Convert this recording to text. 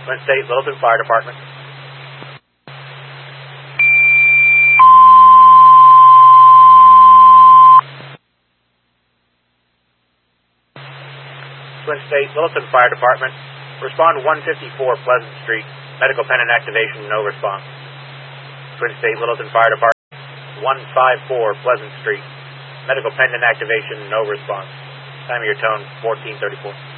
Twin State Littleton Fire Department. Twin State Littleton Fire Department. Respond to 154 Pleasant Street. Medical pendant activation, no response. Twin State Littleton Fire Department. 154 Pleasant Street. Medical pendant activation, no response. Time of your tone, 1434.